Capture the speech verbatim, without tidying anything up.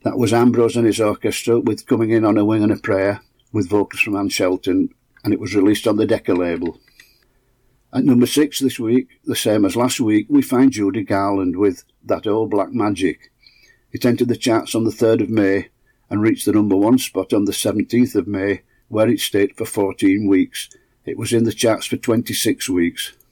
That was Ambrose and his orchestra with Coming In on a Wing and a Prayer, with vocals from Anne Shelton, and it was released on the Decca label. At number six this week, the same as last week, we find Judy Garland with That Old Black Magic. It entered the charts on the third of May and reached the number one spot on the seventeenth of May, where it stayed for fourteen weeks. It was in the charts for twenty-six weeks.